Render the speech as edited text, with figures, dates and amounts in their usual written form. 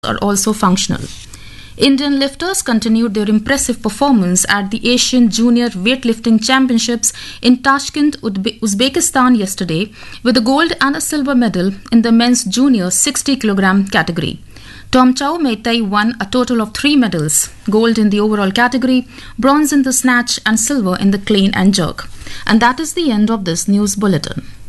are also functional. Indian lifters continued their impressive performance at the Asian Junior Weightlifting Championships in Tashkent, Uzbekistan yesterday with a gold and a silver medal in the men's junior 60 kg category. Tomchau Meitei won a total of 3 medals, gold in the overall category, bronze in the snatch and silver in the clean and jerk. And that is the end of this news bulletin.